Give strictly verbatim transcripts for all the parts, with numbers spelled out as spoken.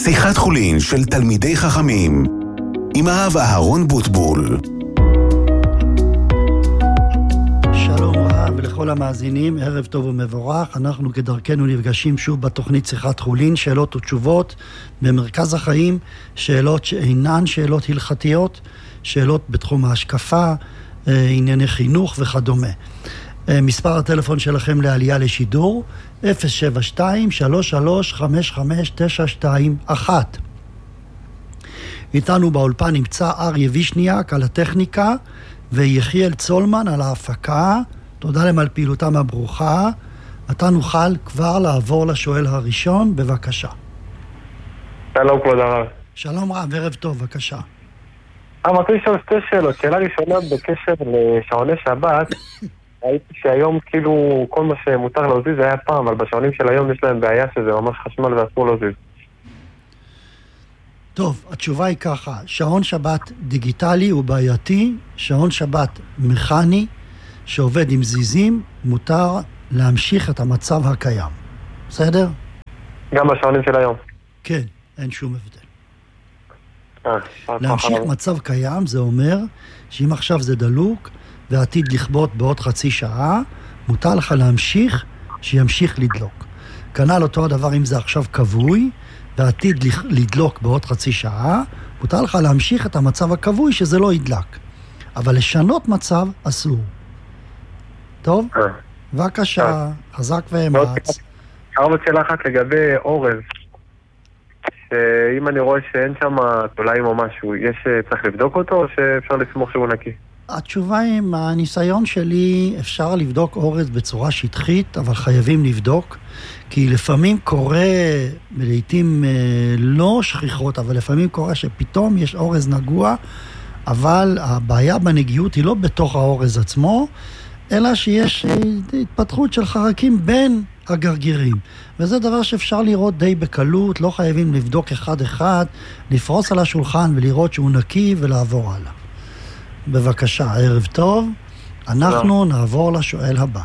שיחת חולין של תלמידי חכמים עם הרב אהרון בוטבול. שלום רב לכל המאזינים, ערב טוב ומבורך. אנחנו כדרכנו נפגשים שוב בתוכנית שיחת חולין, שאלות ותשובות במרכז החיים, שאלות שאינן שאלות הלכתיות, שאלות בתחום ההשקפה, ענייני חינוך וכדומה. מספר הטלפון שלכם לעלייה לשידור אפס שבע שתיים שלוש שלוש חמש חמש תשע שתיים אחת. איתנו באולפן נמצא אריה וישניאק על הטכניקה ויחיאל צולמן על ההפקה. תודה להם על פעילותם הברוכה. אתה נוכל כבר לעבור לשואל הראשון, בבקשה. שלום כבוד הרב. שלום רב, ערב טוב, בבקשה. אמרתי לשאול שתי שאלות. שאלה ראשונה בקשר לשעוני שבת. ראיתי שהיום כאילו כל מה שמותר להזיז היה פעם, אבל בשעונים של היום יש להם בעיה שזה ממש חשמל ואסור להזיז. טוב, התשובה היא ככה, שעון שבת דיגיטלי הוא בעייתי, שעון שבת מכני שעובד עם זיזים, מותר להמשיך את המצב הקיים. בסדר? גם בשעונים של היום? כן, אין שום הבדל. אה, להמשיך מצב קיים זה אומר שאם עכשיו זה דלוק ועתיד לכבות בעוד חצי שעה, מותר לך להמשיך שימשיך לדלוק. כנ"ל אותו הדבר אם זה עכשיו קבוי ועתיד לדלוק בעוד חצי שעה, מותר לך להמשיך את המצב הקבוי שזה לא ידלק. אבל לשנות מצב אסור. טוב? בבקשה, חזק ואמץ. עוד שאלה אחת לגבי אורז. שאם אני רואה שאין שם תולעים או משהו, יש צריך לבדוק אותו או שאפשר לסמוך שהוא נקי? התשובה היא, מהניסיון שלי אפשר לבדוק אורז בצורה שטחית, אבל חייבים לבדוק, כי לפעמים קורה, לעתים לא שכיחות, אבל לפעמים קורה שפתאום יש אורז נגוע, אבל הבעיה בנגיעות היא לא בתוך האורז עצמו, אלא שיש התפתחות של חרקים בין הגרגירים. וזה דבר שאפשר לראות די בקלות, לא חייבים לבדוק אחד אחד, לפרוס על השולחן ולראות שהוא נקי ולעבור הלאה. בבקשה, ערב טוב. אנחנו נעבור לשואל הבא.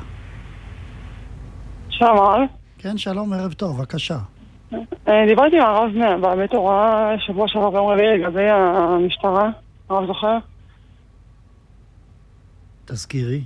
שלום הרב. כן, שלום, ערב טוב, בבקשה. דיברתי עם הרב בבית הוראה שבוע שעבר ביום רביעי לגבי המשטרה. הרב זוכר? תזכירי.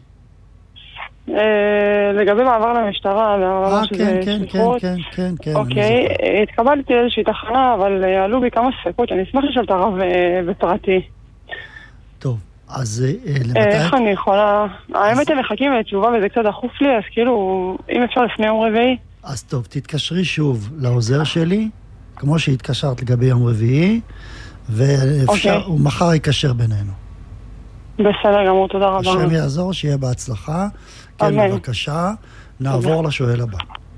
לגבי מעבר למשטרה, אה, כן, כן, כן, כן, כן. אוקיי, התקבלתי לאיזושהי תחנה, אבל עלו בי כמה ספקות. אני אשמח לשאול את הרב בפרטי. טוב, אז איך אני יכולה... האמת הם מחכים לתשובה וזה קצת דחוף לי, אז כאילו, אם אפשר לפני יום רביעי. אז טוב, תתקשרי שוב לעוזר שלי, כמו שהתקשרת לגבי יום רביעי, ואפשר, הוא מחר יקשר בינינו. בסדר גמור, תודה רבה. השם יעזור, שיהיה בהצלחה. כן, בבקשה, נעבור לשואל הבא.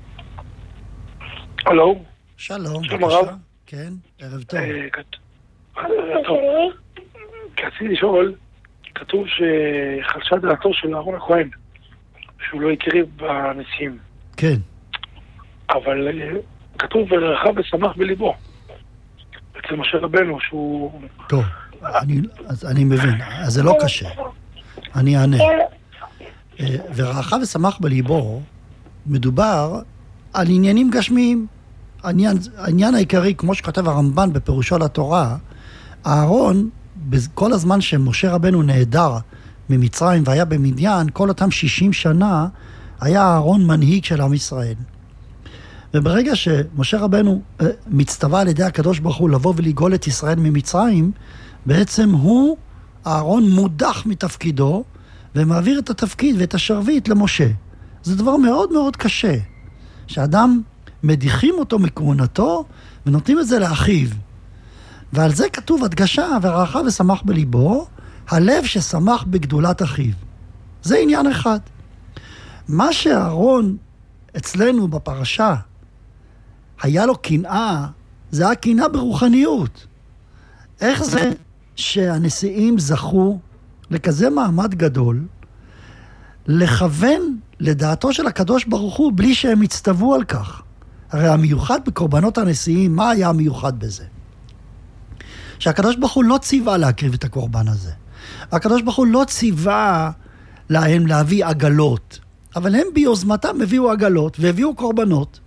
הלו. שלום, בבקשה. כן, ערב טוב. טוב. רציתי לשאול, כתוב שחלשה דעתו של אהרון הכהן, שהוא לא הקריב בנשיאים. כן. אבל כתוב ורחב ושמח בליבו. אצל משה רבנו שהוא... טוב, אני, אז אני מבין, אז זה לא קשה. אני אענה. ורחב ושמח בליבו, מדובר על עניינים גשמיים. העניין, העניין העיקרי, כמו שכתב הרמב"ן בפירושו לתורה, אהרון, כל הזמן שמשה רבנו נהדר ממצרים והיה במדיין, כל אותם שישים שנה היה אהרון מנהיג של עם ישראל. וברגע שמשה רבנו אה, מצטווה על ידי הקדוש ברוך הוא לבוא ולגאול את ישראל ממצרים, בעצם הוא, אהרון, מודח מתפקידו ומעביר את התפקיד ואת השרביט למשה. זה דבר מאוד מאוד קשה, שאדם מדיחים אותו מכהונתו ונותנים את זה לאחיו. ועל זה כתוב הדגשה, ורחב ושמח בליבו, הלב ששמח בגדולת אחיו. זה עניין אחד. מה שאהרון אצלנו בפרשה, היה לו קנאה, זה היה קנאה ברוחניות. איך זה שהנשיאים זכו לכזה מעמד גדול, לכוון לדעתו של הקדוש ברוך הוא, בלי שהם הצטוו על כך? הרי המיוחד בקורבנות הנשיאים, מה היה המיוחד בזה? שהקדוש ברוך הוא לא ציווה להקריב את הקורבן הזה. הקדוש ברוך הוא לא ציווה להם להביא עגלות, אבל הם ביוזמתם הביאו עגלות והביאו קורבנות,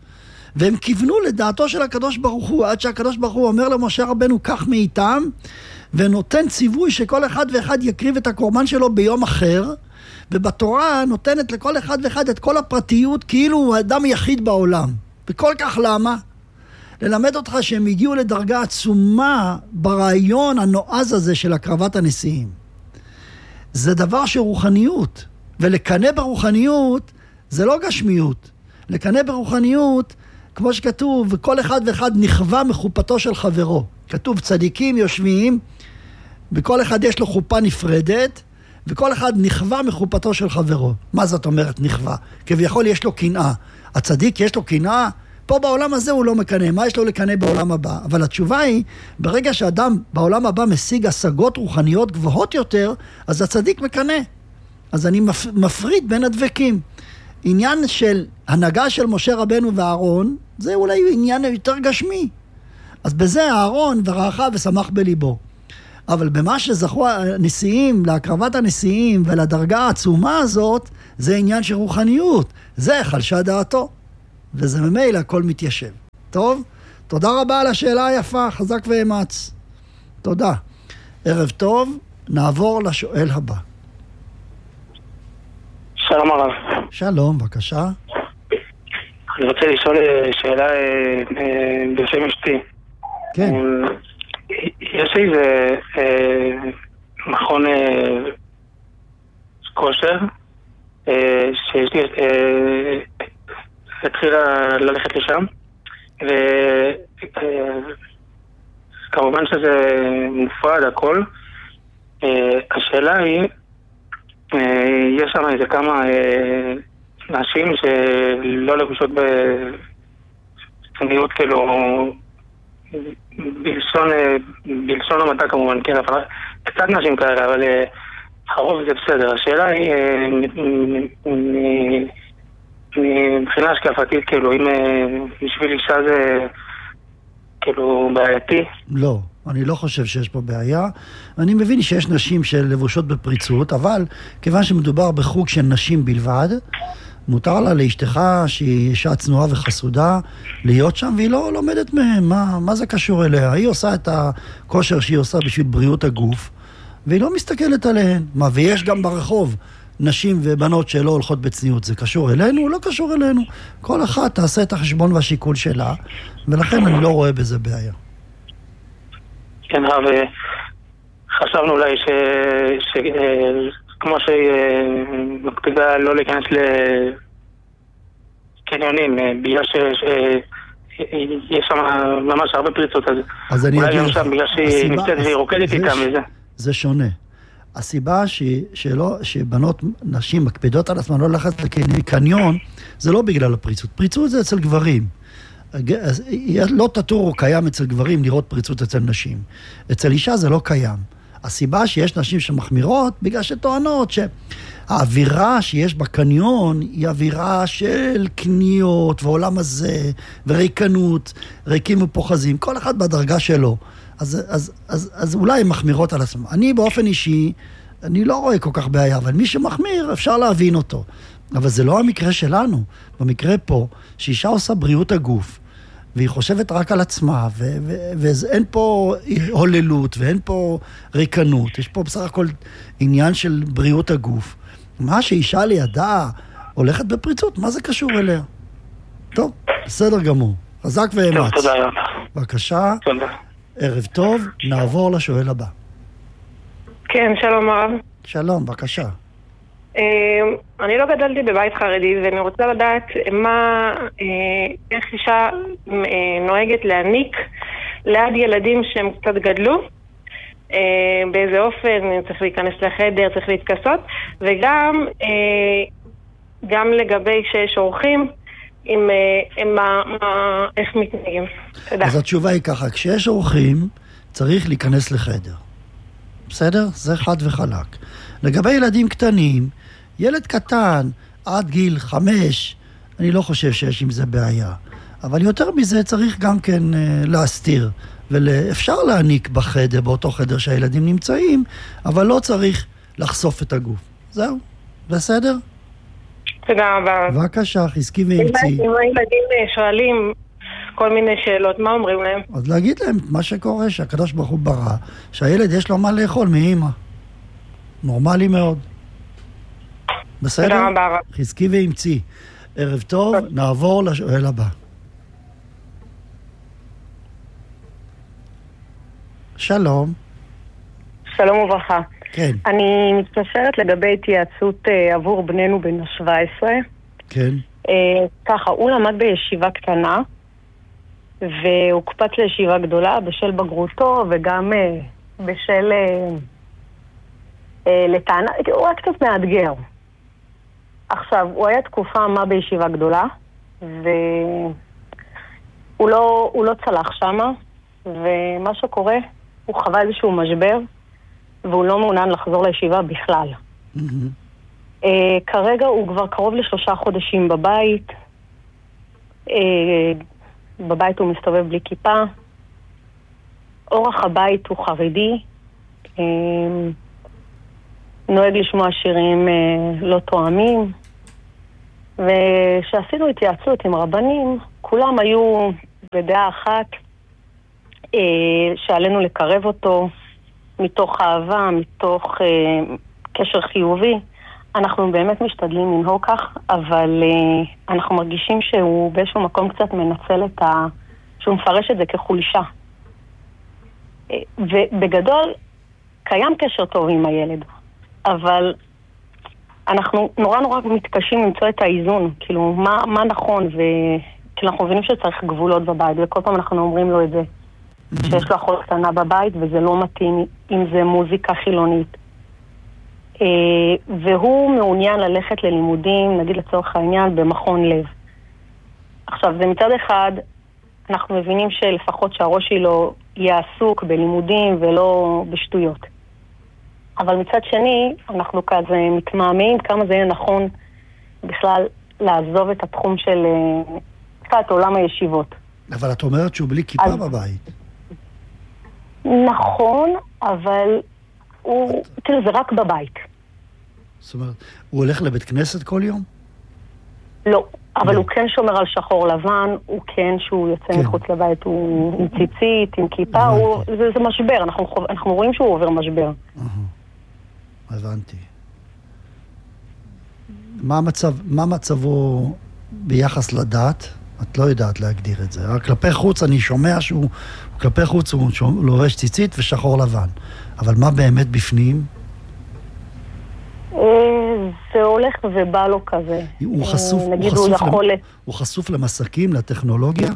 והם כיוונו לדעתו של הקדוש ברוך הוא, עד שהקדוש ברוך הוא אומר למשה רבנו, קח מאיתם, ונותן ציווי שכל אחד ואחד יקריב את הקורבן שלו ביום אחר, ובתורה נותנת לכל אחד ואחד את כל הפרטיות, כאילו הוא אדם יחיד בעולם. וכל כך למה? ללמד אותך שהם הגיעו לדרגה עצומה ברעיון הנועז הזה של הקרבת הנשיאים. זה דבר של רוחניות, ולקנא ברוחניות זה לא גשמיות. לקנא ברוחניות, כמו שכתוב, וכל אחד ואחד נכווה מחופתו של חברו. כתוב צדיקים יושבים, וכל אחד יש לו חופה נפרדת, וכל אחד נכווה מחופתו של חברו. מה זאת אומרת נכווה? כביכול יש לו קנאה. הצדיק יש לו קנאה, פה בעולם הזה הוא לא מקנא. מה יש לו לקנא בעולם הבא? אבל התשובה היא, ברגע שאדם בעולם הבא משיג השגות רוחניות גבוהות יותר, אז הצדיק מקנא. אז אני מפריד בין הדבקים. עניין של הנהגה של משה רבנו ואהרון, זה אולי עניין יותר גשמי. אז בזה אהרון ורעך ושמח בליבו. אבל במה שזכו הנשיאים, להקרבת הנשיאים ולדרגה העצומה הזאת, זה עניין של רוחניות. זה חלשה דעתו. וזה ממילא הכל מתיישב. טוב? תודה רבה על השאלה היפה, חזק ואמץ. תודה. ערב טוב, נעבור לשואל הבא. שלום הרב. שלום, בבקשה. אני רוצה לשאול שאלה בשם אשתי. כן. יש לי איזה מכון כושר שיש לי התחילה ללכת לשם, וכמובן שזה מופרד הכל. השאלה היא, יש שם איזה כמה נשים שלא לבושות בצניעות, כאילו בלשון בלשון המעטה כמובן, כן, אבל קצת נשים כאלה, אבל הרוב זה בסדר. השאלה היא מבחינה השקפתית, כאילו אם בשביל אישה זה כאילו בעייתי. לא, אני לא חושב שיש פה בעיה. אני מבין שיש נשים שלבושות בפריצות, אבל כיוון שמדובר בחוג של נשים בלבד, מותר לה לאשתך שהיא אישה צנועה וחסודה להיות שם, והיא לא לומדת מהם. מה, מה זה קשור אליה? היא עושה את הכושר שהיא עושה בשביל בריאות הגוף, והיא לא מסתכלת עליהן. מה, ויש גם ברחוב נשים ובנות שלא הולכות בצניעות. זה קשור אלינו? לא קשור אלינו. כל אחת תעשה את החשבון והשיקול שלה, ולכן אני לא רואה בזה בעיה. כן, וחשבנו אולי ש... ש... כמו שהיא מקפידה לא להיכנס לקניונים, בגלל שיש שם ממש הרבה פריצות, אז אולי גם שם בגלל שהיא נמצאת והיא רוקדת איתם וזה. זה שונה. הסיבה ש, שלא, שבנות, נשים מקפידות על עצמן לא ללכת לקניון, זה לא בגלל הפריצות. פריצות זה אצל גברים. לא תטור קיים אצל גברים לראות פריצות אצל נשים. אצל אישה זה לא קיים. הסיבה שיש נשים שמחמירות, בגלל שטוענות שהאווירה שיש בקניון היא אווירה של קניות ועולם הזה וריקנות, ריקים ופוחזים, כל אחד בדרגה שלו. אז, אז, אז, אז אולי הם מחמירות על עצמם. אני באופן אישי, אני לא רואה כל כך בעיה, אבל מי שמחמיר אפשר להבין אותו. אבל זה לא המקרה שלנו. במקרה פה, שאישה עושה בריאות הגוף, והיא חושבת רק על עצמה, ו- ו- ואין פה הוללות, ואין פה ריקנות, יש פה בסך הכל עניין של בריאות הגוף. מה שאישה לידה הולכת בפריצות, מה זה קשור אליה? טוב, בסדר גמור. חזק ואמץ. תודה רבה. בבקשה. תודה. ערב טוב, נעבור לשואל הבא. כן, שלום הרב. שלום, בבקשה. אני לא גדלתי בבית חרדי, ואני רוצה לדעת מה, איך אישה נוהגת להעניק ליד ילדים שהם קצת גדלו, באיזה אופן צריך להיכנס לחדר, צריך להתכסות, וגם גם לגבי שיש אורחים, עם, עם מה, מה, איך מתנהגים. תודה. אז התשובה היא ככה, כשיש אורחים צריך להיכנס לחדר. בסדר? זה חד וחלק. לגבי ילדים קטנים, ילד קטן עד גיל חמש, אני לא חושב שיש עם זה בעיה. אבל יותר מזה צריך גם כן uh, להסתיר. ואפשר להעניק בחדר, באותו חדר שהילדים נמצאים, אבל לא צריך לחשוף את הגוף. זהו. בסדר? תודה רבה. בבקשה, חזקי ואמצי. אם הילדים שואלים כל מיני שאלות, מה אומרים להם? אז להגיד להם מה שקורה, שהקדוש ברוך הוא ברא, שהילד יש לו מה לאכול מאמא. נורמלי מאוד. בסדר? תודה רבה. חזקי ואמצי. ערב טוב, נעבור לשואל הבא. שלום. שלום וברכה. כן. אני מתקשרת לגבי התייעצות uh, עבור בננו בן ה-שבע עשרה. כן. Uh, ככה, הוא למד בישיבה קטנה, והוא קפץ לישיבה גדולה בשל בגרותו, וגם uh, בשל uh, uh, לטענה, הוא היה קצת מאתגר. עכשיו, הוא היה תקופה מה בישיבה גדולה, והוא לא, הוא לא צלח שמה, ומה שקורה, הוא חווה איזשהו משבר, והוא לא מעוניין לחזור לישיבה בכלל. Mm-hmm. Uh, כרגע הוא כבר קרוב לשלושה חודשים בבית. Uh, בבית הוא מסתובב בלי כיפה. אורח הבית הוא חרדי. Uh, נוהג לשמוע שירים uh, לא תואמים. ושעשינו התייעצות עם רבנים, כולם היו בדעה אחת uh, שעלינו לקרב אותו, מתוך אהבה, מתוך אה, קשר חיובי. אנחנו באמת משתדלים לנהוג כך, אבל אה, אנחנו מרגישים שהוא באיזשהו מקום קצת מנצל את ה... שהוא מפרש את זה כחולשה. אה, ובגדול, קיים קשר טוב עם הילד, אבל אנחנו נורא נורא מתקשים למצוא את האיזון, כאילו, מה, מה נכון, וכאילו אנחנו מבינים שצריך גבולות בבית, וכל פעם אנחנו אומרים לו את זה. שיש לו אחות קטנה בבית, וזה לא מתאים אם זה מוזיקה חילונית. והוא מעוניין ללכת ללימודים, נגיד לצורך העניין, במכון לב. עכשיו, זה מצד אחד, אנחנו מבינים שלפחות שהראש שלו יהיה עסוק בלימודים ולא בשטויות. אבל מצד שני, אנחנו כזה מתמהמהים כמה זה יהיה נכון בכלל לעזוב את התחום של קצת עולם הישיבות. אבל את אומרת שהוא בלי כיפה אז... בבית. נכון, אבל הוא, כאילו זה רק בבית. זאת אומרת, הוא הולך לבית כנסת כל יום? לא, אבל הוא כן שומר על שחור לבן, הוא כן שהוא יוצא מחוץ לבית, הוא עם ציצית, עם כיפה, זה משבר, אנחנו רואים שהוא עובר משבר. הבנתי. מה מצבו ביחס לדת? את לא יודעת להגדיר את זה. רק כלפי חוץ אני שומע שהוא, כלפי חוץ הוא לובש ציצית ושחור לבן. אבל מה באמת בפנים? זה הולך ובא לו כזה. הוא חשוף, הוא חשוף, למ... הוא חשוף למסכים, לטכנולוגיה?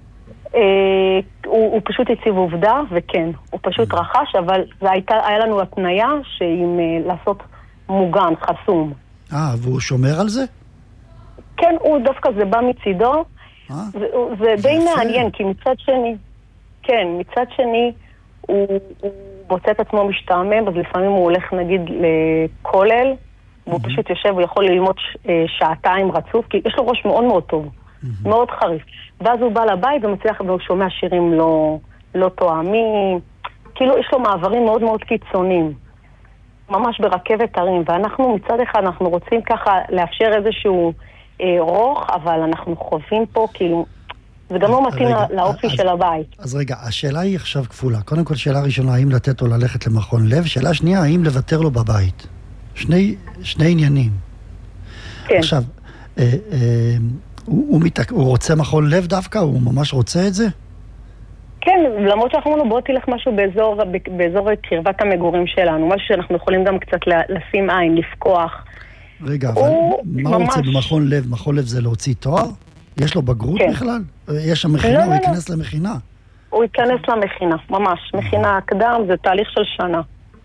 הוא פשוט הציב עובדה, וכן. הוא פשוט רכש, אבל היה לנו התניה שעם לעשות מוגן, חסום. אה, והוא שומר על זה? כן, הוא דווקא זה בא מצידו. זה, זה די מעניין, כי מצד שני, כן, מצד שני, הוא, הוא בוצע את עצמו משתעמם, אז לפעמים הוא הולך נגיד לכולל, והוא פשוט יושב, הוא יכול ללמוד שעתיים רצוף, כי יש לו ראש מאוד מאוד טוב, מאוד חריף. ואז הוא בא לבית ומצליח, והוא שומע שירים לא, לא תואמים, כאילו יש לו מעברים מאוד מאוד קיצוניים, ממש ברכבת הרים, ואנחנו מצד אחד, אנחנו רוצים ככה לאפשר איזשהו רוח, אבל אנחנו חווים פה, כאילו, זה גם לא מתאים לאופי של הבית. אז רגע, השאלה היא עכשיו כפולה. קודם כל, שאלה ראשונה, האם לתת או ללכת למכון לב? שאלה שנייה, האם לוותר לו בבית? שני, שני עניינים. כן. עכשיו, אה, אה, הוא, הוא, מתק... הוא רוצה מכון לב דווקא? הוא ממש רוצה את זה? כן, למרות שאנחנו אומרים לו, בוא תלך משהו באזור, באזור קרבת המגורים שלנו, משהו שאנחנו יכולים גם קצת לשים עין, לפקוח. רגע, אבל מה הוא רוצה במכון לב? מכון לב זה להוציא תואר? יש לו בגרות בכלל? יש שם מכינה, הוא ייכנס למכינה? הוא ייכנס למכינה, ממש. מכינה הקדם זה תהליך של שנה.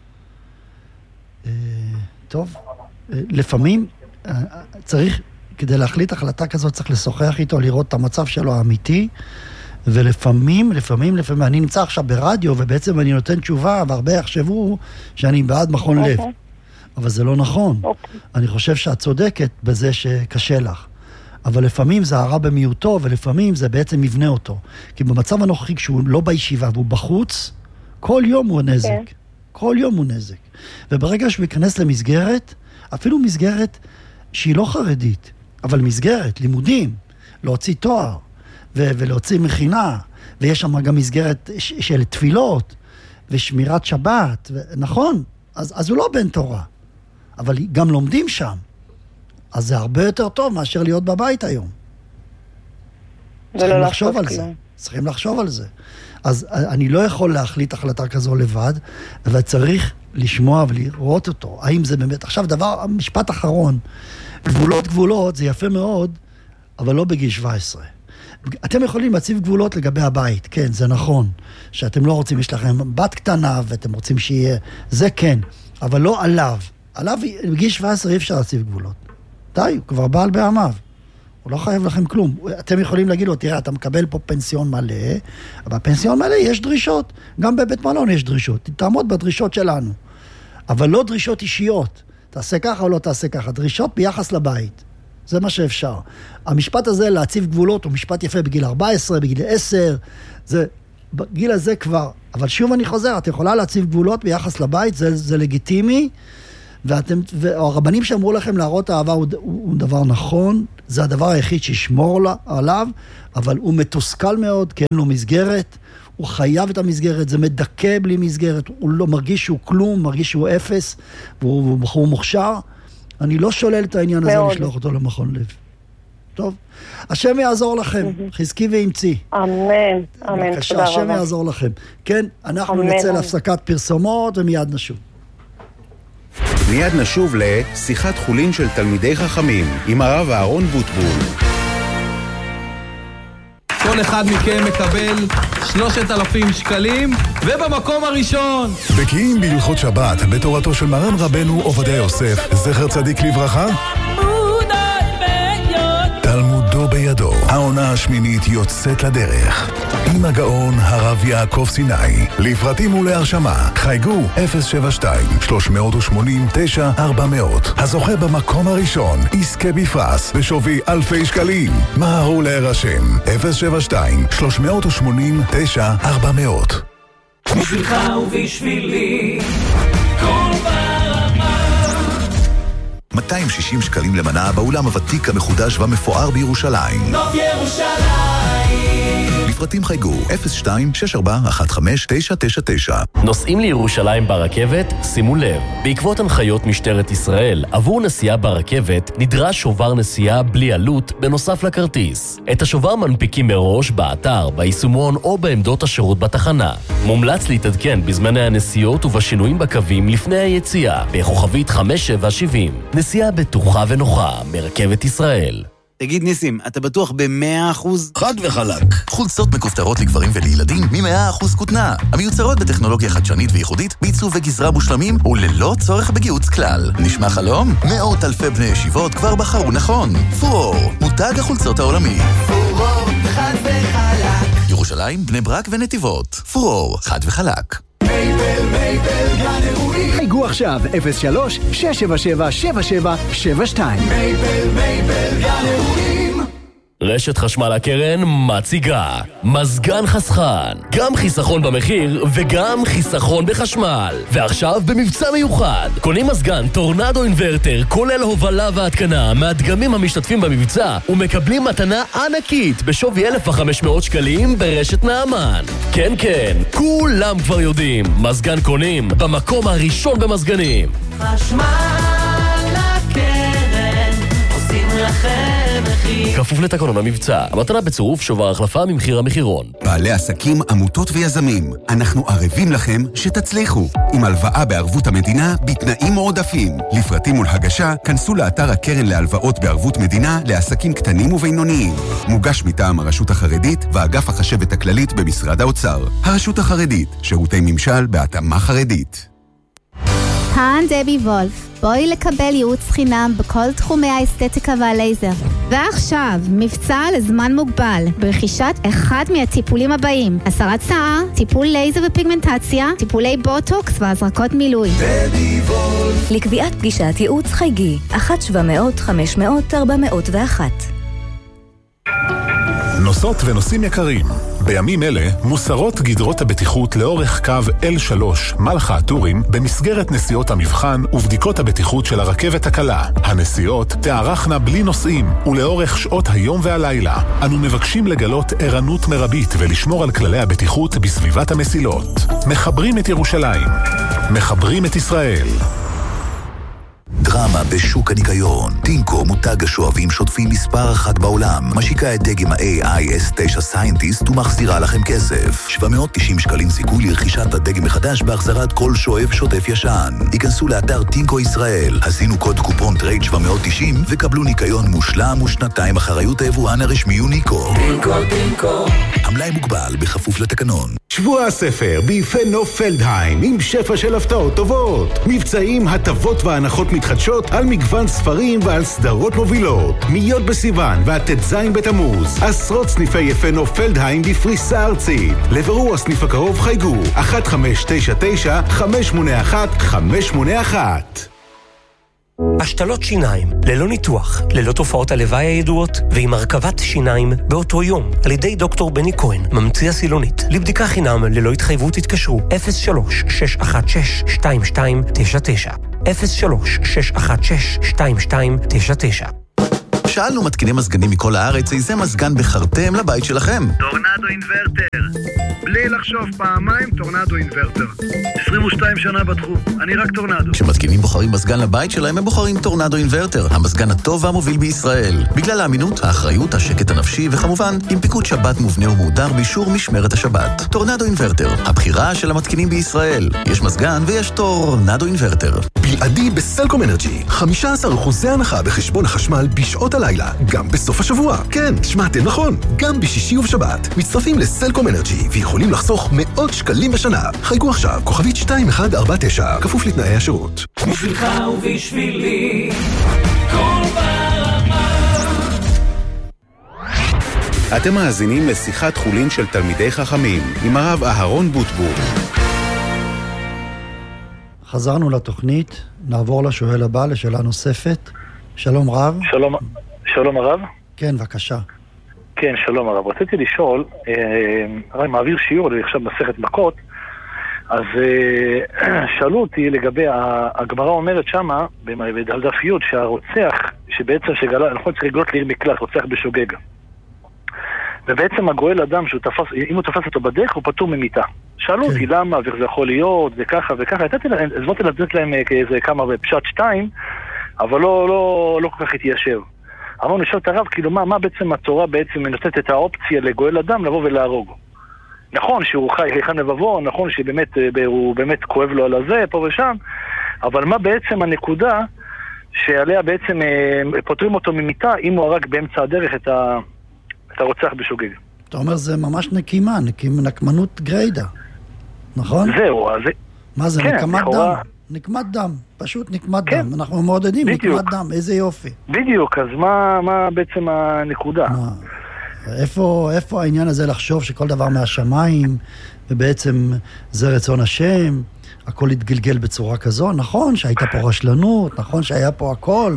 טוב, לפעמים צריך, כדי להחליט החלטה כזאת, צריך לשוחח איתו, לראות את המצב שלו האמיתי, ולפעמים, לפעמים, לפעמים, אני נמצא עכשיו ברדיו, ובעצם אני נותן תשובה, והרבה יחשבו שאני בעד מכון לב. אבל זה לא נכון. אני חושב שאת צודקת בזה שקשה לך. אבל לפעמים זה הרע במיעוטו, ולפעמים זה בעצם מבנה אותו. כי במצב הנוכחי, כשהוא לא בישיבה והוא בחוץ, כל יום הוא נזק. כל יום הוא נזק. וברגע שהוא ייכנס למסגרת, אפילו מסגרת שהיא לא חרדית, אבל מסגרת, לימודים, להוציא תואר, ו- ולהוציא מכינה, ויש שם גם מסגרת ש- של תפילות, ושמירת שבת, ו- נכון, אז, אז הוא לא בן תורה, אבל גם לומדים שם, אז זה הרבה יותר טוב מאשר להיות בבית היום. צריכים לחשוב על זה, צריכים לחשוב על זה. אז אני לא יכול להחליט החלטה כזו לבד, אבל צריך לשמוע ולראות אותו. האם זה באמת... עכשיו, דבר, משפט אחרון, גבולות גבולות, זה יפה מאוד, אבל לא בגיל שבע עשרה. אתם יכולים להציב גבולות לגבי הבית, כן, זה נכון, שאתם לא רוצים, יש לכם בת קטנה, ואתם רוצים שיהיה, זה כן, אבל לא עליו. עליו, בגיל שבע עשרה אי אפשר להציב גבולות. די, הוא כבר בעל בעמיו. הוא לא חייב לכם כלום. אתם יכולים להגיד לו, תראה, אתה מקבל פה פנסיון מלא, אבל בפנסיון מלא יש דרישות. גם בבית מלון יש דרישות. תעמוד בדרישות שלנו. אבל לא דרישות אישיות. תעשה ככה או לא תעשה ככה. דרישות ביחס לבית. זה מה שאפשר. המשפט הזה, להציב גבולות, הוא משפט יפה בגיל ארבע עשרה, בגיל עשר. זה, בגיל הזה כבר. אבל שוב אני חוזר, את יכולה להציב גבולות ביחס לבית, זה, זה לגיטימי. ואתם, והרבנים שאמרו לכם להראות אהבה הוא, הוא, הוא דבר נכון, זה הדבר היחיד שישמור לה, עליו, אבל הוא מתוסכל מאוד, כי אין לו מסגרת, הוא חייב את המסגרת, זה מדכא בלי מסגרת, הוא לא מרגיש שהוא כלום, מרגיש שהוא אפס, והוא הוא מוכשר. אני לא שולל את העניין הזה לשלוח אותו למכון לב. טוב, השם יעזור לכם, חזקי ואמצי. אמן, אמן, בבקשה, תודה השם רבה. יעזור לכם. כן, אנחנו אמן, נצא אמן. להפסקת פרסומות ומיד נשוב. מיד נשוב לשיחת חולין של תלמידי חכמים עם הרב אהרון בוטבול. כל אחד מכם מקבל שלושת אלפים שקלים, ובמקום הראשון בקיאים בהלכות שבת בתורתו של מרן רבנו עובדיה יוסף, זכר צדיק לברכה, תלמודו בידו. העונה השמינית יוצאת לדרך עם הגאון הרב יעקב סיני. לפרטים ולהרשמה חייגו אפס שבע שתיים שלוש שמונה תשע ארבע מאות. הזוכה במקום הראשון יזכה בפרס בשווי אלפי שקלים. מהרו להירשם אפס שבע שתיים שלוש שמונה תשע ארבע מאות. בשבילך ובשבילי כל ברמה. מאתיים ושישים שקלים למנה באולם הוותיק המחודש והמפואר בירושלים. נוף ירושלים. לפרטים חייגו אפס שתיים שש ארבע אחת חמש תשע תשע תשע. נוסעים לירושלים ברכבת? שימו לב, בעקבות הנחיות משטרת ישראל, עבור נסיעה ברכבת נדרש שובר נסיעה בלי עלות בנוסף לכרטיס. את השובר מנפיקים מראש באתר, ביישומון או בעמדות השירות בתחנה. מומלץ להתעדכן בזמני הנסיעות ובשינויים בקווים לפני היציאה, בכוכבית חמש שבע שבעים. נסיעה בטוחה ונוחה מרכבת ישראל. תגיד ניסים, אתה בטוח ב-מאה אחוז? חד וחלק. חולצות מכופתרות לגברים ולילדים מ-מאה אחוז כותנה. המיוצרות בטכנולוגיה חדשנית וייחודית, בעיצוב וגזרה מושלמים וללא צורך בגיוץ כלל. נשמע חלום? מאות אלפי בני ישיבות כבר בחרו נכון. פורור, מותג החולצות העולמי. פורור, חד וחלק. ירושלים, בני ברק ונתיבות. פורור, חד וחלק. מייבל, מייבל, גן אירועים. חייגו עכשיו אפס שלוש שש שבע שבע שבע שבע שבע שתיים. מייבל, מייבל, גן אירועים. רשת חשמל הקרן מציגה מזגן חסכן, גם חיסכון במחיר וגם חיסכון בחשמל. ועכשיו במבצע מיוחד, קונים מזגן טורנדו אינברטר כולל הובלה והתקנה מהדגמים המשתתפים במבצע ומקבלים מתנה ענקית בשווי אלף וחמש מאות שקלים ברשת נעמן. כן כן, כולם כבר יודעים, מזגן קונים במקום הראשון במזגנים. חשמל הקרן עושים לכם מחיר. כפוף לתקנון המבצע, המתנה בצירוף שובר החלפה ממחיר המחירון. בעלי עסקים, עמותות ויזמים, אנחנו ערבים לכם שתצליחו. עם הלוואה בערבות המדינה בתנאים מועדפים. לפרטים ולהגשה, כנסו לאתר הקרן להלוואות בערבות מדינה לעסקים קטנים ובינוניים. מוגש מטעם הרשות החרדית ואגף החשבת הכללית במשרד האוצר. הרשות החרדית, שירותי ממשל בהתאמה חרדית. כאן דבי וולף, בואי לקבל ייעוץ חינם בכל תחומי האסתטיקה והלייזר. ועכשיו, מבצע לזמן מוגבל, ברכישת אחד מהטיפולים הבאים: הסרת שיער, טיפול לייזר ופיגמנטציה, טיפולי בוטוקס והזרקות מילוי. דבי וולף. לקביעת פגישת ייעוץ חייגי, אחת שבע מאות חמש מאות ארבע מאות ואחת. נוסעות ונוסעים יקרים, בימים אלה מוסרות גדרות הבטיחות לאורך קו אל שלוש מלחה הטורים במסגרת נסיעות המבחן ובדיקות הבטיחות של הרכבת הקלה. הנסיעות תארכנה בלי נוסעים ולאורך שעות היום והלילה. אנו מבקשים לגלות ערנות מרבית ולשמור על כללי הבטיחות בסביבת המסילות. מחברים את ירושלים. מחברים את ישראל. דרמה בשוק הניקיון. טינקו, מותג השואבים שוטפים מספר אחת בעולם, משיקה את דגם ה-איי איי אס תשע Scientist ומחזירה לכם כסף. שבע מאות ותשעים שקלים סיכוי לרכישת הדגם מחדש בהחזרת כל שואב שוטף ישן. היכנסו לאתר טינקו ישראל, הזינו קוד קופון טרייד שבע מאות ותשעים וקבלו ניקיון מושלם ושנתיים אחריות היבואן הרשמי יוניקו. טינקו, טינקו. המלאי מוגבל בכפוף לתקנון. שבוע הספר ביפה נוף פלדהיים עם שפע של הפתעות טובות. מבצעים, הטבות והנחות מתחדשות על מגוון ספרים ועל סדרות מובילות. מיות בסיוון ועד ט"ז בתמוז. עשרות סניפי יפה נוף פלדהיים בפריסה ארצית. לבירור הסניף הקרוב חייגו אחת חמש תשע תשע חמש שמונה אחת חמש שמונה אחת. השתלות שיניים, ללא ניתוח, ללא תופעות הלוואי הידועות, ועם הרכבת שיניים באותו יום, על ידי דוקטור בני כהן, ממציא הסילונית. לבדיקה חינם, ללא התחייבות התקשרו, אפס שלוש שש אחת שש שתיים שתיים תשע תשע, אפס שלוש שש אחת שש שתיים שתיים תשע תשע. שאלנו מתקיני מזגנים מכל הארץ, איזה מזגן בחרתם לבית שלכם? טורנדו אינברטר. בלי לחשוב פעמיים, טורנדו אינברטר. עשרים ושתיים שנה בתחום, אני רק טורנדו. כשמתקינים בוחרים מזגן לבית שלהם, הם בוחרים טורנדו אינברטר, המזגן הטוב והמוביל בישראל. בגלל האמינות, האחריות, השקט הנפשי, וכמובן, עם פיקוד שבת מובנה ומהודר באישור משמרת השבת. טורנדו אינברטר, הבחירה של המתקינים בישראל. יש מזגן ויש טורנדו אינברטר. בלעדי בסלקום אנרג'י, חמישה עשר אחוז הנחה בחשבון החשמל בשעות הלילה, גם בסוף השבוע. כן, שמעתם נכון, גם בשישי ובשבת. מצטרפים לסלקום אנרג'י ויכולים לחסוך מאות שקלים בשנה. חייגו עכשיו, כוכבית שתיים אחת ארבע תשע, כפוף לתנאי השירות. בשבילך ובשבילי, כל ברמה. אתם מאזינים לשיחת חולין של תלמידי חכמים עם הרב אהרון בוטבור. חזרנו לתוכנית, נעבור לשואל הבא, לשאלה נוספת. שלום רב. שלום, שלום הרב. כן, בבקשה. כן, שלום הרב. רציתי לשאול, הרב מעביר שיעור עכשיו מסכת מכות, אז שאלו אותי לגבי, הגמרא אומרת שמה, בדף י' שהרוצח, שבעצם שגלה, אנחנו צריכים לגלות לעיר מקלט, רוצח בשוגג. ובעצם הגואל אדם, שהוא תפס, אם הוא תפס אותו בדרך, הוא פטור ממיתה. שאלו אותי למה, ואיך זה יכול להיות, וככה וככה. הזמנתי לתת להם כאיזה כמה פשט שתיים, אבל לא, לא, לא כל כך התיישב. אמרנו, נשאל את הרב, כאילו, מה, מה בעצם התורה בעצם נותנת את האופציה לגואל אדם לבוא ולהרוג? נכון שהוא חי חייכן לבבו, נכון שבאמת הוא באמת כואב לו על הזה, פה ושם, אבל מה בעצם הנקודה שעליה בעצם פותרים אותו ממיתה, אם הוא הרג באמצע הדרך את, ה, את הרוצח בשוגג? אתה אומר, זה ממש נקימה, נקים, נקמנות גריידה, נכון? זהו, אז... מה זה, כן, נקמת לכאורה... דם? נקמת דם, פשוט נקמת כן. דם. אנחנו מעודדים בדיוק. נקמת דם, איזה יופי. בדיוק, אז מה, מה בעצם הנקודה? מה? איפה, איפה העניין הזה לחשוב שכל דבר מהשמיים, ובעצם זה רצון השם, הכל התגלגל בצורה כזו? נכון שהייתה פה רשלנות, נכון שהיה פה הכל,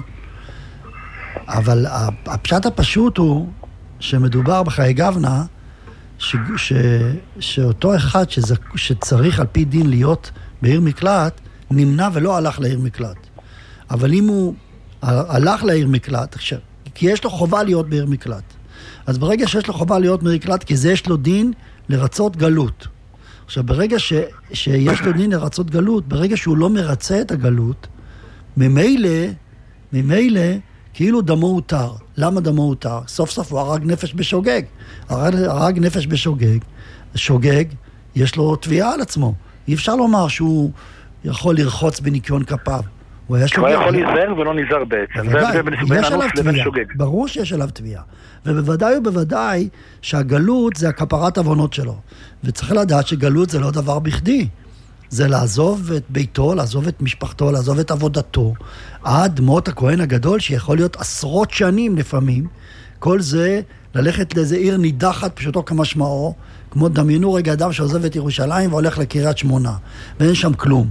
אבל הפשט הפשוט הוא שמדובר בחיי גבנה, ש, ש, שאותו אחד שזה, שצריך על פי דין להיות בעיר מקלט, נמנע ולא הלך לעיר מקלט. אבל אם הוא הלך לעיר מקלט, כי יש לו חובה להיות בעיר מקלט. אז ברגע שיש לו חובה להיות בעיר מקלט, כי זה יש לו דין לרצות גלות. עכשיו, ברגע ש, שיש לו דין לרצות גלות, ברגע שהוא לא מרצה את הגלות, ממילא, ממילא, כאילו דמו הותר. למה דמו הותר? סוף סוף הוא הרג נפש בשוגג. הרג, הרג נפש בשוגג. שוגג, יש לו תביעה על עצמו. אי אפשר לומר שהוא יכול לרחוץ בניקיון כפיו. הוא היה שוגג. הוא יכול להיזהר ולא נזהר בעצם. בוודאי, יש עליו תביעה. ברור שיש עליו תביעה. ובוודאי ובוודאי שהגלות זה הכפרת עוונות שלו. וצריך לדעת שגלות זה לא דבר בכדי. זה לעזוב את ביתו, לעזוב את משפחתו, לעזוב את עבודתו, עד מות הכהן הגדול, שיכול להיות עשרות שנים לפעמים. כל זה ללכת לאיזה עיר נידחת, פשוטו כמשמעו, כמו דמיינו רגע אדם שעוזב את ירושלים והולך לקריית שמונה, ואין שם כלום.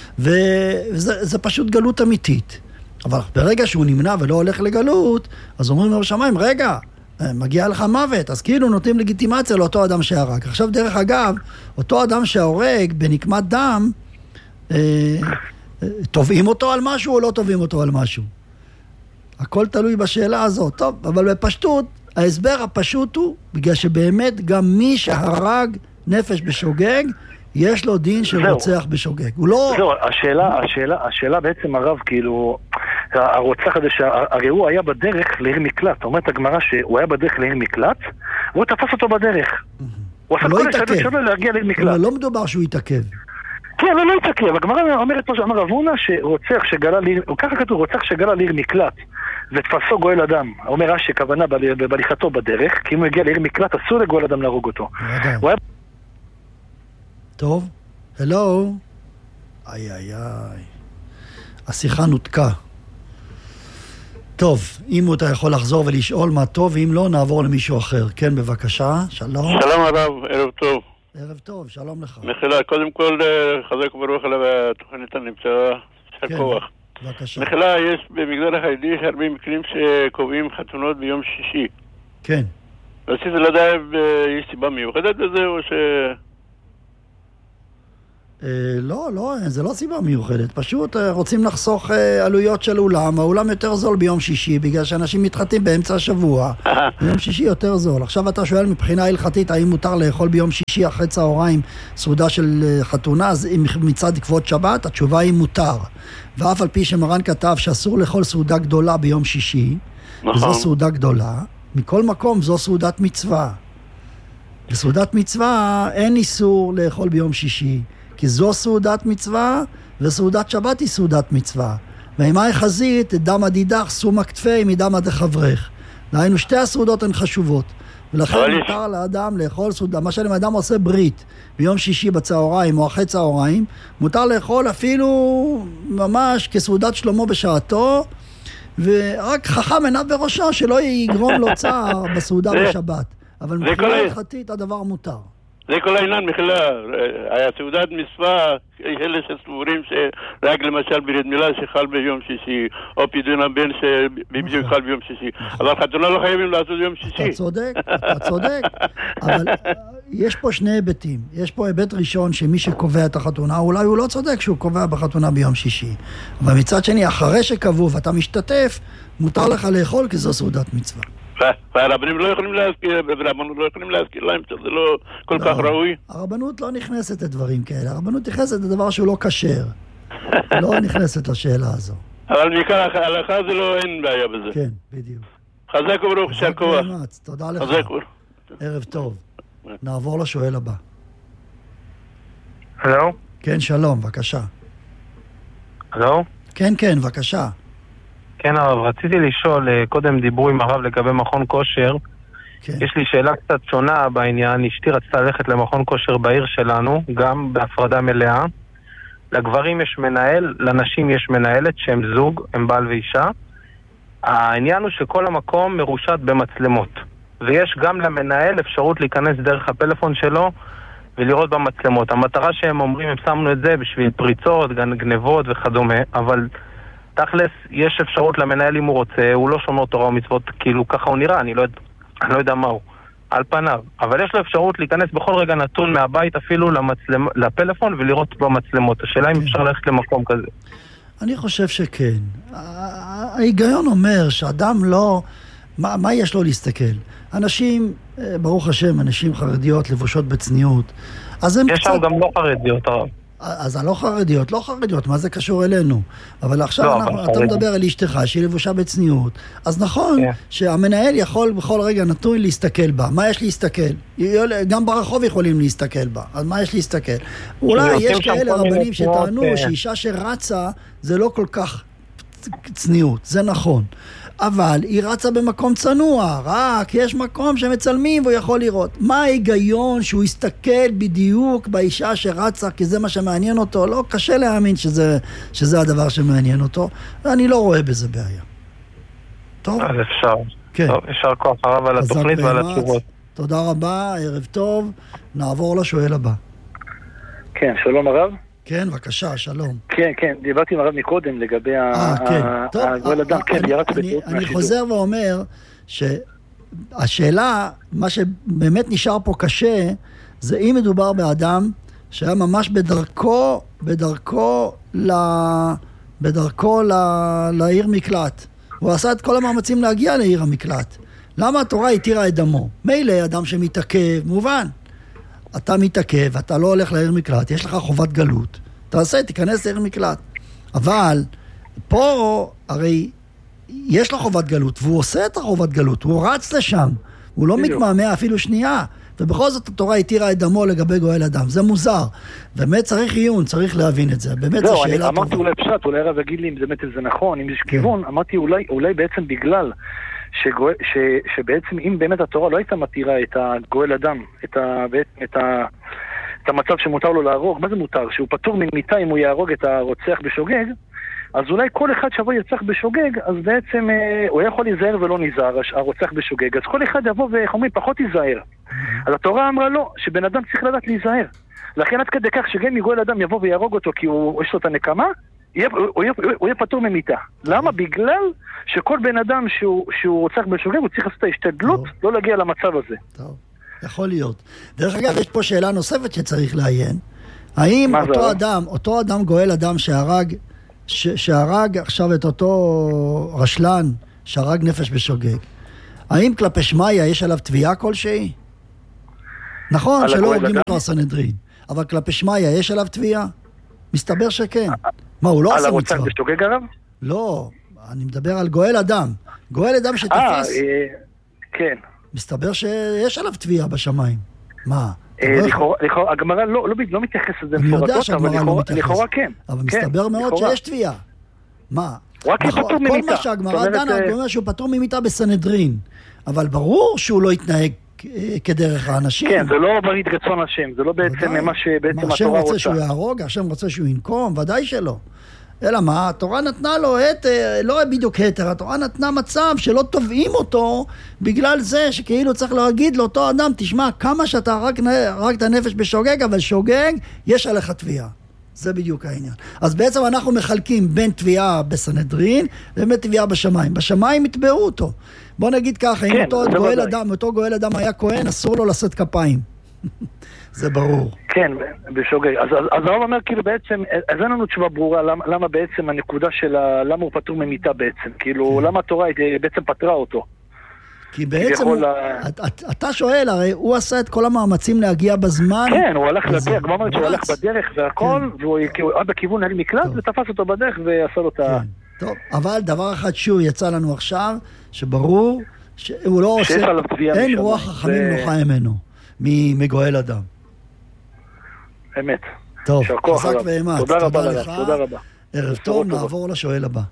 וזה זה פשוט גלות אמיתית. אבל ברגע שהוא נמנע ולא הולך לגלות, אז אומרים לו בשמיים, רגע, מגיע לך מוות, אז כאילו נותנים לגיטימציה לאותו אדם שהרג. עכשיו דרך אגב, אותו אדם שהורג בנקמת דם, תובעים אותו על משהו או לא תובעים אותו על משהו? הכל תלוי בשאלה הזאת. טוב, אבל בפשטות, ההסבר הפשוט הוא, בגלל שבאמת גם מי שהרג נפש בשוגג, יש לו דין של רוצח בשוגג. הוא לא... זהו, השאלה, השאלה, השאלה בעצם הרב, כאילו, הרוצח הזה, הרי הוא היה בדרך לעיר מקלט. אומרת הגמרא שהוא היה בדרך לעיר מקלט, והוא תפס אותו בדרך. הוא עשה כל השאלות שלו להגיע לעיר מקלט. אבל לא מדובר שהוא יתעכב. כן, אבל לא יתעכב. הגמרא אומרת פה שאמר רבונה שרוצח שגלה לעיר, או ככה כתוב, רוצח שגלה לעיר מקלט, ותפסו גואל אדם. אומר רש"י כוונה בהליכתו בדרך, כי אם הוא הגיע לעיר מקלט, אסור לגואל אדם להרוג אותו. הוא היה... טוב, הלו. איי איי איי. השיחה נותקה. טוב, אם אתה יכול לחזור ולשאול מה טוב, ואם לא, נעבור למישהו אחר. כן, בבקשה, שלום. שלום הרב, ערב טוב. ערב טוב, שלום לך. מחילה, קודם כל חזק וברוך על התוכנית הנמצאה של כוח. בבקשה. מחילה, יש במגזר החרדי יש הרבה מקרים שקובעים חתונות ביום שישי. כן. רציתי לדעת, יש סיבה מיוחדת בזה או ש... לא, לא, זה לא סיבה מיוחדת. פשוט רוצים לחסוך עלויות של אולם. האולם יותר זול ביום שישי, בגלל שאנשים מתחתים באמצע השבוע. ביום שישי יותר זול. עכשיו אתה שואל מבחינה הלכתית, האם מותר לאכול ביום שישי אחרי צהריים סעודה של חתונה מצד כבוד שבת? התשובה היא מותר. ואף על פי שמרן כתב שאסור לאכול סעודה גדולה ביום שישי, וזו סעודה גדולה, מכל מקום זו סעודת מצווה. בסעודת מצווה אין איסור לאכול ביום שישי. כי זו סעודת מצווה, וסעודת שבת היא סעודת מצווה. ואימי חזית, דם הדידך, סום הכתפי, מדם הדחברך. דהיינו, שתי הסעודות הן חשובות. ולכן מותר לאדם לאכול סעודה. מה שאם אדם עושה ברית ביום שישי בצהריים או אחרי צהריים, מותר לאכול אפילו ממש כסעודת שלמה בשעתו, ורק חכם עיניו בראשו שלא יגרום לו צער בסעודה בשבת. אבל מבחינה הלכתית הדבר מותר. זה כל העניין, מחילה, הסעודת מצווה, אלה שסבורים שרק למשל ברית מילה שחל ביום שישי, או פדיון הבן שבדיוק חל ביום שישי. אבל חתונה לא חייבים לעשות ביום שישי. אתה צודק, אתה צודק. אבל יש פה שני היבטים. יש פה היבט ראשון שמי שקובע את החתונה, אולי הוא לא צודק שהוא קובע בחתונה ביום שישי. אבל מצד שני, אחרי שקבעו ואתה משתתף, מותר לך לאכול כי זו סעודת מצווה. והרבנים לא יכולים להזכיר, והרבנות לא יכולים להזכיר להם שזה לא כל כך ראוי. הרבנות לא נכנסת לדברים כאלה, הרבנות נכנסת לדבר שהוא לא כשר. לא נכנסת לשאלה הזו. אבל בעיקר ההלכה זה לא, אין בעיה בזה. כן, בדיוק. חזק וברוך, יישר כוח. תודה לך. ערב טוב. נעבור לשואל הבא. הלו? כן, שלום, בבקשה. הלו? כן, כן, בבקשה. כן הרב, רציתי לשאול, קודם דיברו עם הרב לגבי מכון כושר. כן. יש לי שאלה קצת שונה בעניין. אשתי רצתה ללכת למכון כושר בעיר שלנו, גם בהפרדה מלאה. לגברים יש מנהל, לנשים יש מנהלת שהם זוג, הם בעל ואישה. העניין הוא שכל המקום מרושת במצלמות. ויש גם למנהל אפשרות להיכנס דרך הפלאפון שלו ולראות במצלמות. המטרה שהם אומרים, הם שמנו את זה בשביל פריצות, גנבות וכדומה, אבל... תכלס, יש אפשרות למנהל אם הוא רוצה, הוא לא שומר תורה ומצוות, כאילו ככה הוא נראה, אני לא, אני לא יודע מה הוא, על פניו. אבל יש לו אפשרות להיכנס בכל רגע נתון מהבית אפילו למצלמ... לפלאפון ולראות במצלמות. השאלה אם אפשר ללכת למקום כזה. אני חושב שכן. ההיגיון אומר שאדם לא... מה, מה יש לו להסתכל? אנשים, ברוך השם, אנשים חרדיות לבושות בצניעות. אז הם יש קצת... שם גם לא חרדיות, הרב. אז הלא חרדיות, לא חרדיות, מה זה קשור אלינו? אבל עכשיו לא, אנחנו, אבל אתה מדבר על אשתך שהיא לבושה בצניעות, אז נכון yeah. שהמנהל יכול בכל רגע נתון להסתכל בה. מה יש להסתכל? גם ברחוב יכולים להסתכל בה, אז מה יש להסתכל? אולי יש כאלה רבנים שטענו yeah. שאישה שרצה זה לא כל כך צניעות, זה נכון. אבל היא רצה במקום צנוע, רק יש מקום שמצלמים והוא יכול לראות. מה ההיגיון שהוא יסתכל בדיוק באישה שרצה, כי זה מה שמעניין אותו? לא, קשה להאמין שזה, שזה הדבר שמעניין אותו. אני לא רואה בזה בעיה. טוב? אז אפשר. כן. טוב, אפשר כוח הרב על התוכנית ועל התשובות. תודה רבה, ערב טוב. נעבור לשואל הבא. כן, שלום הרב. כן, בבקשה, שלום. כן, כן, דיברתי עם הרב מקודם לגבי הגואל אדם. כן, ירדתי בטעות מהשידור. אני חוזר ואומר ש... השאלה, מה שבאמת נשאר פה קשה, זה אם מדובר באדם שהיה ממש בדרכו, בדרכו, ל... בדרכו ל... לעיר מקלט. הוא עשה את כל המאמצים להגיע לעיר המקלט. למה התורה התירה את דמו? מילא אדם שמתעכב, מובן. אתה מתעכב, אתה לא הולך לעיר מקלט, יש לך חובת גלות. תעשה, תיכנס לעיר מקלט. אבל פה, הרי יש לו חובת גלות, והוא עושה את החובת גלות, הוא רץ לשם, הוא לא מתמהמה אפילו שנייה, ובכל זאת התורה התירה את דמו לגבי גואל אדם. זה מוזר. באמת צריך עיון, צריך להבין את זה. באמת זו שאלה טובה. אמרתי אולי פשט, אולי רב יגיד לי אם זה באמת זה נכון, אם יש כיוון, אמרתי אולי בעצם בגלל שבעצם אם באמת התורה לא הייתה מתירה את הגואל אדם, את המצב שמותר לו להרוג, מה זה מותר? שהוא פטור ממיתה אם הוא יהרוג את הרוצח בשוגג, אז אולי כל אחד שבוא ירצח בשוגג, אז בעצם אה, הוא יכול להיזהר ולא נזהר, הרוצח בשוגג. אז כל אחד יבוא ואומרים, פחות יזהר. אז התורה אמרה לא, שבן אדם צריך לדעת להיזהר. לכן עד כדי כך שגם מגואל אדם יבוא ויהרוג אותו כי הוא, יש לו את הנקמה, יהיה, הוא, יהיה, הוא יהיה פטור ממיתה. למה? בגלל שכל בן אדם שהוא, שהוא רוצח בשוגג, הוא צריך לעשות את ההשתדלות, לא להגיע למצב הזה. טוב, יכול להיות. דרך אגב, יש פה שאלה נוספת שצריך לעיין. האם אותו אדם, אותו אדם גואל אדם שהרג... ש- שהרג עכשיו את אותו רשלן שהרג נפש בשוגג, האם כלפי שמיה יש עליו תביעה כלשהי? נכון שלא הורגים אותו הסנהדרין, אבל כלפי שמיה יש עליו תביעה? מסתבר שכן. מה, הוא לא עשה מצווה? על הרוצח בשוגג הרב? לא, אני מדבר על גואל אדם. גואל אדם שתפס. כן. מסתבר שיש עליו תביעה בשמיים. מה? הגמרא לא מתייחס לזה אני יודע שהגמרא לא מתייחס. לכאורה כן. אבל מסתבר מאוד שיש תביעה. מה? רק פטור ממיתה. כל מה שהגמרא דנה, הוא אומר שהוא פטור ממיתה בסנהדרין. אבל ברור שהוא לא יתנהג כדרך האנשים. כן, זה לא ברית רצון השם. זה לא בעצם מה שבעצם התורה רוצה. השם רוצה שהוא יהרוג, השם רוצה שהוא ינקום, ודאי שלא. אלא מה? התורה נתנה לו היתר, לא בדיוק היתר, התורה נתנה מצב שלא תובעים אותו בגלל זה שכאילו צריך להגיד לאותו אדם, תשמע, כמה שאתה רק, רק את הנפש בשוגג, אבל שוגג, יש עליך תביעה. זה בדיוק העניין. אז בעצם אנחנו מחלקים בין תביעה בסנהדרין לבין תביעה בשמיים. בשמיים יתבעו אותו. בוא נגיד ככה, אם אותו גואל אדם, אותו גואל אדם היה כהן, אסור לו לשאת כפיים. זה ברור. כן, בשוגג. אז, אז, אז הרב אומר כאילו בעצם, אז אין לנו תשובה ברורה למה, למה בעצם הנקודה של ה, למה הוא פטור ממיתה בעצם. כאילו, כן. למה התורה בעצם פטרה אותו. כי בעצם, הוא, ה... את, את, אתה שואל, הרי הוא עשה את כל המאמצים להגיע בזמן. כן, הוא הלך לדרך, כמו אומרת שהוא הלך בדרך והכל, כן. והוא היה בכיוון היה מקלט, ותפס אותו בדרך ועשה לו את ה... כן. טוב, אבל דבר אחד שוב יצא לנו עכשיו, שברור שהוא לא עושה, אין רוח חכמים ו... נוחה ממנו, מגואל אדם. אמת. טוב, חזק ואמץ. תודה רבה לך. תודה רבה. ערב טוב, נעבור לשואל הבא.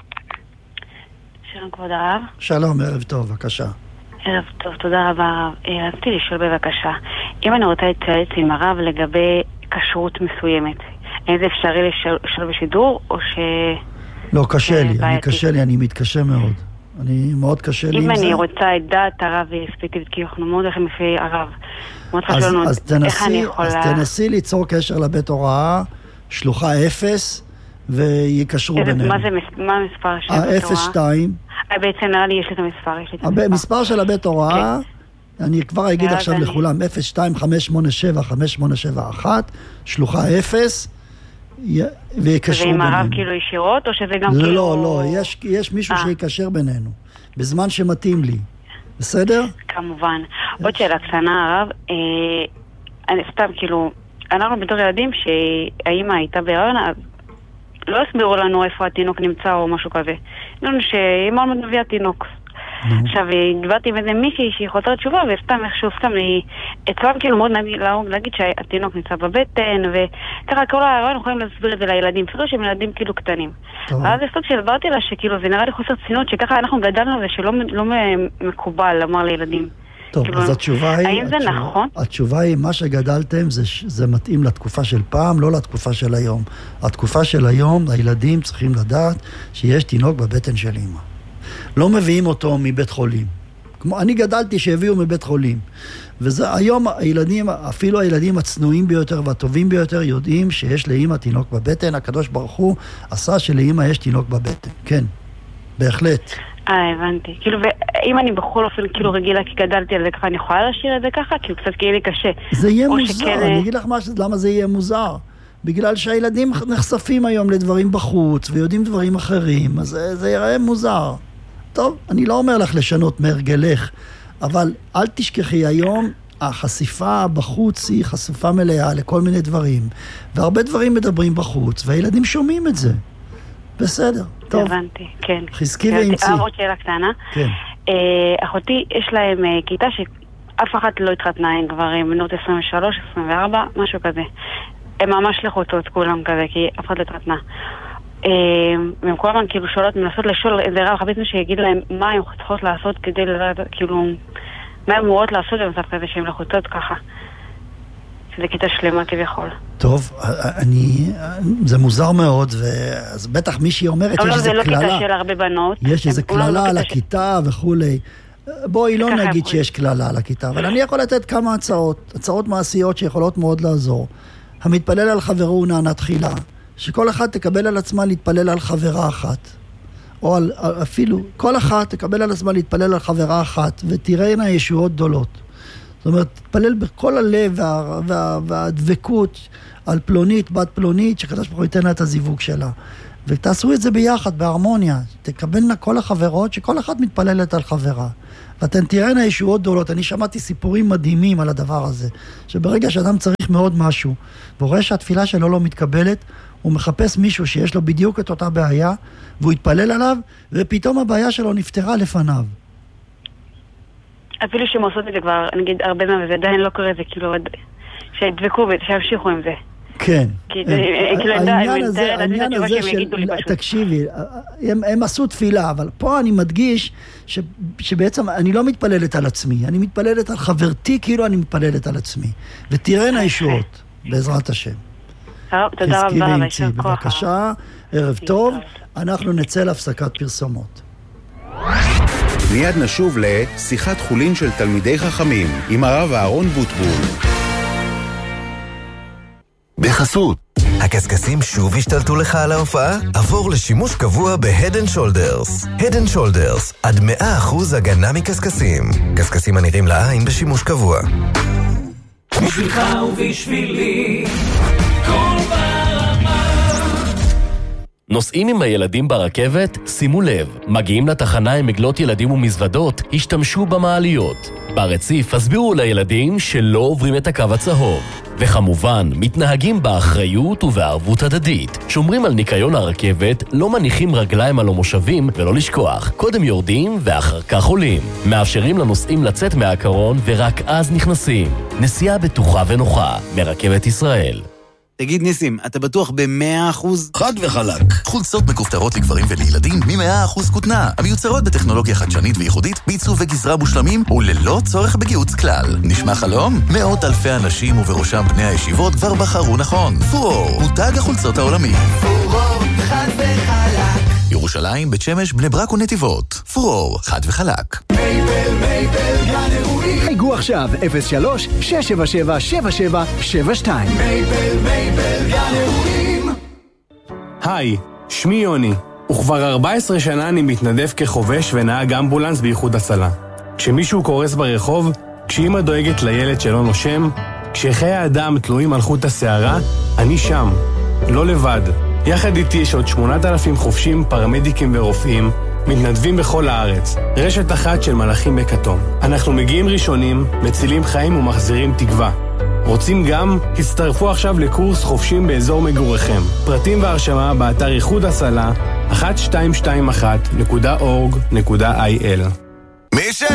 שלום כבוד הרב. שלום, ערב טוב, בבקשה. ערב טוב, תודה רבה. רציתי לשאול בבקשה, אם אני רוצה להתייעץ עם הרב לגבי כשרות מסוימת, האם זה אפשרי לשאול בשידור או ש... לא, קשה לי, אני קשה לי, אני מתקשה מאוד. אני מאוד קשה לי עם זה. אם אני רוצה את דעת הרב ספציפית, כי אנחנו מאוד הולכים לפי הרב. מאוד חשוב לנו איך אני יכולה... אז תנסי ליצור קשר לבית הוראה, שלוחה אפס, ויקשרו בינינו. מה המספר של הבית הוראה? אפס שתיים. בעצם נראה לי יש לי את המספר, יש לי את המספר. המספר של הבית הוראה, אני כבר אגיד עכשיו לכולם, אפס שתיים חמש שמונה שבע חמש שמונה שבע אחת, שלוחה אפס, ויקשרו בינינו. ועם הרב כאילו ישירות, או שזה גם כאילו... לא, לא, יש מישהו שיקשר בינינו, בזמן שמתאים לי. בסדר? כמובן. עוד שאלה קטנה, הרב, אני סתם כאילו, אנחנו בתור ילדים שהאמא הייתה בהיריון, לא הסבירו לנו איפה התינוק נמצא או משהו כזה. נראה שאמא עוד מביאה תינוק. עכשיו, דיברתי עם איזה מישהי שהיא חוזרת תשובה, וסתם איכשהו סתם, אצלם כאילו מאוד נהוג להגיד שהתינוק נמצא בבטן, וככה כל ההיריון יכולים להסביר את זה לילדים, אפילו שהם ילדים כאילו קטנים. אז זה סוג שהסברתי לה שכאילו זה נראה לי חוסר צניעות, שככה אנחנו גדלנו ושלא מקובל לומר לילדים. טוב, אז התשובה היא... האם זה נכון? התשובה היא, מה שגדלתם זה מתאים לתקופה של פעם, לא לתקופה של היום. התקופה של היום, הילדים צריכים לדעת שיש תינוק בבטן של אמא. לא מביאים אותו מבית חולים. כמו, אני גדלתי שהביאו מבית חולים. וזה, היום הילדים, אפילו הילדים הצנועים ביותר והטובים ביותר, יודעים שיש לאמא תינוק בבטן. הקדוש ברוך הוא עשה שלאמא יש תינוק בבטן. כן, בהחלט. אה, הבנתי. כאילו, ואם אני בכל אופן כאילו רגילה כי גדלתי על זה ככה, אני יכולה להשאיר את זה ככה? כאילו קצת כאילו קשה. זה יהיה מוזר, אני אגיד לך משהו, למה זה יהיה מוזר? בגלל שהילדים נחשפים היום לדברים בחוץ ויודעים דברים אחרים, אז זה, זה יראה מוזר. טוב, אני לא אומר לך לשנות מהרגלך, אבל אל תשכחי היום, החשיפה בחוץ היא חשיפה מלאה לכל מיני דברים, והרבה דברים מדברים בחוץ, והילדים שומעים את זה. בסדר, טוב. הבנתי, כן. חזקי ואמצי. עוד שאלה קטנה. כן. אחותי, יש להם כיתה שאף אחת לא התחתנה עם גברים, בנות עשרים ושלוש, עשרים וארבע, משהו כזה. הם ממש לחוצות כולם כזה, כי אף אחד לא התחתנה. והם כל הזמן כאילו שואלות, מנסות לשאול איזה רב חביתנו שיגיד להם מה הם צריכות לעשות כדי לדעת, כאילו, מה הם אמורות לעשות במצב כזה שהן לחוצות ככה. שזה כיתה שלמה כביכול. טוב, אני, זה מוזר מאוד, אז בטח מישהי אומרת, יש איזה כללה. זה לא כיתה של הרבה בנות. יש איזה כללה על הכיתה וכולי. בואי לא נגיד שיש כללה על הכיתה, אבל אני יכול לתת כמה הצעות, הצעות מעשיות שיכולות מאוד לעזור. המתפלל על חברו הוא נענה תחילה, שכל אחד תקבל על עצמה להתפלל על חברה אחת, או על, אפילו, כל אחת תקבל על עצמה להתפלל על חברה אחת, ותראינה ישועות גדולות. זאת אומרת, תתפלל בכל הלב וה, וה, והדבקות על פלונית, בת פלונית, שקדוש ברוך הוא ייתן לה את הזיווג שלה. ותעשו את זה ביחד, בהרמוניה. תקבלנה כל החברות, שכל אחת מתפללת על חברה. ואתן תראינה ישועות גדולות. אני שמעתי סיפורים מדהימים על הדבר הזה, שברגע שאדם צריך מאוד משהו, והוא רואה שהתפילה שלו לא מתקבלת, הוא מחפש מישהו שיש לו בדיוק את אותה בעיה, והוא יתפלל עליו, ופתאום הבעיה שלו נפטרה לפניו. אפילו שהם עושות את זה כבר, נגיד, הרבה זמן, וזה עדיין לא קורה, זה כאילו, שידבקו ושימשיכו עם זה. כן. העניין הזה, העניין הזה של, תקשיבי, הם עשו תפילה, אבל פה אני מדגיש שבעצם אני לא מתפללת על עצמי, אני מתפללת על חברתי כאילו אני מתפללת על עצמי. ותראינה ישועות, בעזרת השם. תודה רבה, וישר כוח. בבקשה, ערב טוב, אנחנו נצא להפסקת פרסומות. מיד נשוב לשיחת חולין של תלמידי חכמים עם הרב אהרון בוטבול. בחסות. הקסקסים שוב השתלטו לך על ההופעה? עבור לשימוש קבוע ב-Head and Shoulders. Head and Shoulders, עד מאה אחוז הגנה מקסקסים. קסקסים הנראים לעין בשימוש קבוע. בשבילך ובשבילי, כל ברמה. נוסעים עם הילדים ברכבת? שימו לב, מגיעים לתחנה עם עגלות ילדים ומזוודות, השתמשו במעליות. ברציף הסבירו לילדים שלא עוברים את הקו הצהוב. וכמובן, מתנהגים באחריות ובערבות הדדית. שומרים על ניקיון הרכבת, לא מניחים רגליים על המושבים ולא לשכוח. קודם יורדים ואחר כך עולים. מאפשרים לנוסעים לצאת מהקרון ורק אז נכנסים. נסיעה בטוחה ונוחה מרכבת ישראל. תגיד ניסים, אתה בטוח ב-מאה אחוז? חד וחלק. חולצות מכופתרות לגברים ולילדים מ-מאה אחוז כותנה. המיוצרות בטכנולוגיה חדשנית וייחודית, בעיצוב וגזרה מושלמים וללא צורך בגיוץ כלל. נשמע חלום? מאות אלפי אנשים ובראשם בני הישיבות כבר בחרו נכון. פורור, מותג החולצות העולמי. פורור, חד וחלק. ירושלים, בית שמש, בני ברק ונתיבות. פורור, חד וחלק. מייבל, מייבל, גן אירועים. חייגו עכשיו, אפס שלוש שש שבע שבע שבע שבע שבע שתיים. מייבל, מייבל, גן אירועים. היי, שמי יוני, וכבר ארבע עשרה שנה אני מתנדב כחובש ונהג אמבולנס באיחוד הצלה. כשמישהו קורס ברחוב, כשאמא דואגת לילד שלא נושם, כשחיי האדם תלויים על חוט השערה, אני שם, לא לבד. יחד איתי יש עוד שמונת אלפים חובשים, פרמדיקים ורופאים, מתנדבים בכל הארץ, רשת אחת של מלאכים בכתום. אנחנו מגיעים ראשונים, מצילים חיים ומחזירים תקווה. רוצים גם? הצטרפו עכשיו לקורס חובשים באזור מגוריכם. פרטים והרשמה באתר איחוד הצלה אחת שתיים שתיים אחת נקודה אורג נקודה איי אל. מי ש...